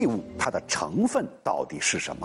物它的成分到底是什么？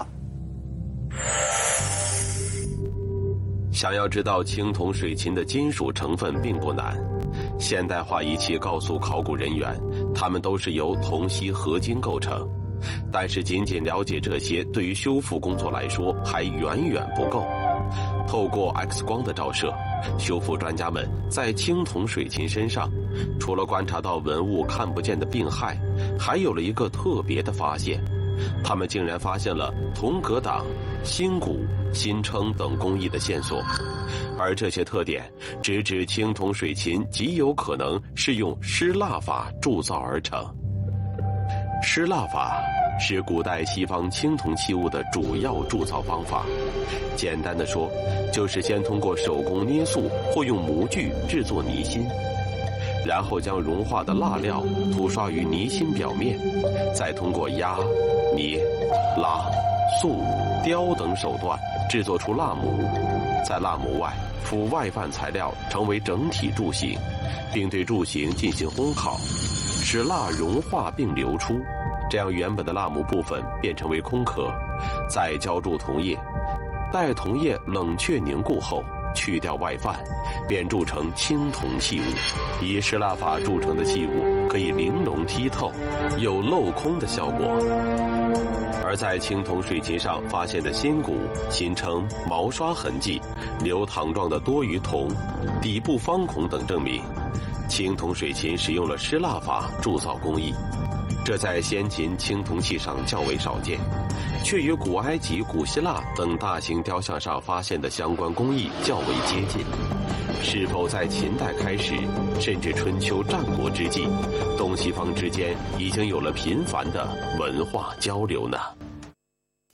想要知道青铜水琴的金属成分并不难，现代化仪器告诉考古人员，它们都是由铜锡合金构成。但是仅仅了解这些，对于修复工作来说还远远不够。透过 X 光的照射，修复专家们在青铜水琴身上，除了观察到文物看不见的病害，还有了一个特别的发现。他们竟然发现了铜格挡、新鼓、新称等工艺的线索，而这些特点直指青铜水琴极有可能是用失蜡法铸造而成。失蜡法是古代西方青铜器物的主要铸造方法，简单的说，就是先通过手工捏塑或用模具制作泥芯，然后将融化的蜡料涂刷于泥芯表面，再通过压、捏、拉、塑、雕等手段制作出蜡模，在蜡模外附外范材料成为整体铸型，并对铸型进行烘烤，使蜡融化并流出，这样原本的蜡模部分变成为空壳，再浇筑铜液，待铜液冷却凝固后去掉外范，便铸成青铜器物。以失蜡法铸成的器物可以玲珑剔透，有镂空的效果。而在青铜水琴上发现的新鼓、新称、毛刷痕迹、流淌状的多余铜、底部方孔等证明，青铜水琴使用了失蜡法铸造工艺。这在先秦青铜器上较为少见，却与古埃及、古希腊等大型雕像上发现的相关工艺较为接近。是否在秦代开始，甚至春秋战国之际，东西方之间已经有了频繁的文化交流呢？